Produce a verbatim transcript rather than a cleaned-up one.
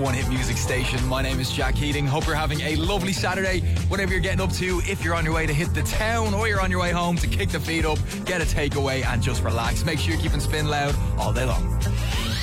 one hit music station. My name is Jack Heating. Hope you're having a lovely Saturday, whatever you're getting up to. If you're on your way to hit the town or you're on your way home to kick the feet up, get a takeaway and just relax. Make sure you're keeping Spin loud all day long.